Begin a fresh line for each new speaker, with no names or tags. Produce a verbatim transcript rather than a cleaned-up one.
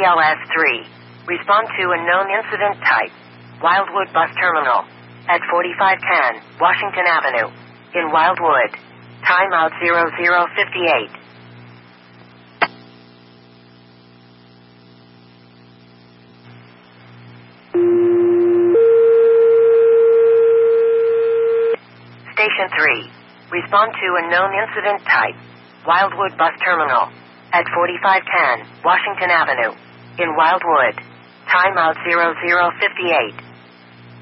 L S three. Respond to a known incident type. Wildwood Bus Terminal. At forty-five ten, Washington Avenue. In Wildwood. Timeout zero zero fifty-eight. Station three. Respond to a known incident type. Wildwood Bus Terminal. At forty-five ten, Washington Avenue. In Wildwood. Timeout zero zero fifty-eight.